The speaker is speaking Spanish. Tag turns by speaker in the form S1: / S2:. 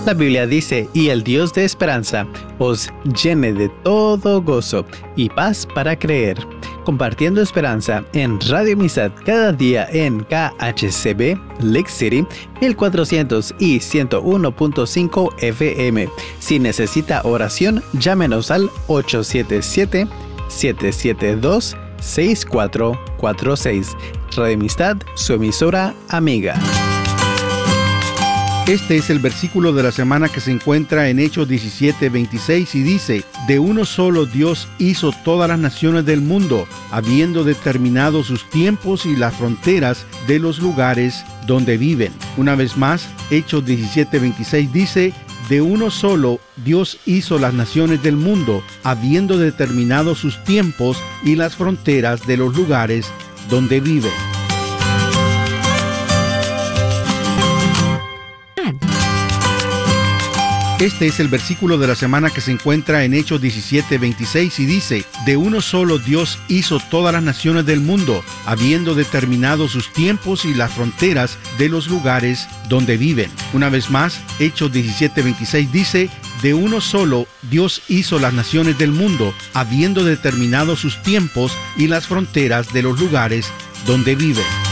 S1: La Biblia dice, y el Dios de esperanza os llene de todo gozo y paz para creer. Compartiendo esperanza en Radio Amistad cada día en KHCB, Lake City, 1400 y 101.5 FM. Si necesita oración, llámenos al 877-772-6446. Radio Amistad, su emisora amiga.
S2: Este es el versículo de la semana que se encuentra en Hechos 17:26 y dice: de uno solo Dios hizo todas las naciones del mundo, habiendo determinado sus tiempos y las fronteras de los lugares donde viven. Una vez más, Hechos 17:26 dice: de uno solo Dios hizo las naciones del mundo, habiendo determinado sus tiempos y las fronteras de los lugares donde viven. Este es el versículo de la semana que se encuentra en Hechos 17:26 y dice: de uno solo Dios hizo todas las naciones del mundo, habiendo determinado sus tiempos y las fronteras de los lugares donde viven. Una vez más, Hechos 17:26 dice: de uno solo Dios hizo las naciones del mundo, habiendo determinado sus tiempos y las fronteras de los lugares donde viven.